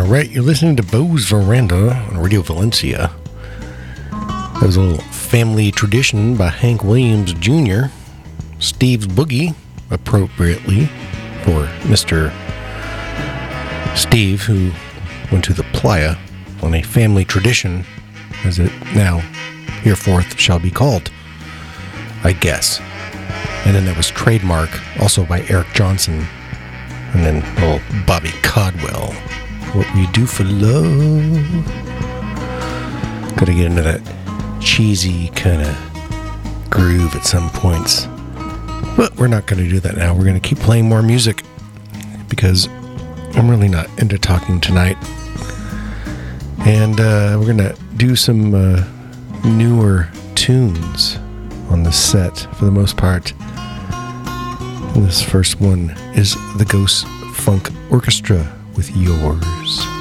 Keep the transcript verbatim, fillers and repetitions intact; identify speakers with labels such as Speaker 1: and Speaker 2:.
Speaker 1: All right, you're listening to Beau's Veranda on Radio Valencia. That was a little Family Tradition by Hank Williams Junior Steve's Boogie, appropriately, for Mister Steve, who went to the Playa on a family tradition, as it now hereforth shall be called, I guess. And then there was Trademark, also by Eric Johnson. And then little Bobby Caldwell, What We Do for Love. Gotta get into that cheesy kind of groove at some points. But we're not going to do that now. We're going to keep playing more music because I'm really not into talking tonight. And uh, we're going to do some uh, newer tunes on the set for the most part. And this first one is the Ghost Funk Orchestra with Yours.